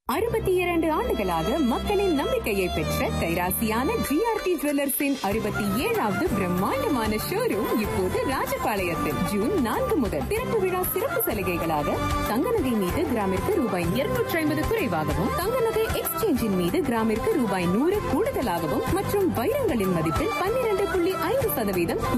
62 ஆண்டுகளாக மக்களின் நம்பிக்கையை பெற்ற கைராசியான ஜிஆர்டி ஜுவல்லர்ஸின் 67வது பிரம்மாண்டமான ஷோரூம் இப்போது ராஜபாளையத்தில் ஜூன் 4 முதல் திறப்பு விழா சிறப்பு சலுகைகளாக தங்க நகை மீது கிராமிற்கு ரூபாய் 250 குறைவாகவும், தங்க நகை எக்ஸ்சேஞ்சின் மீது கிராமிற்கு ரூபாய் 100 கூடுதலாகவும் மற்றும் வைரங்களின் மதிப்பில் 12.5%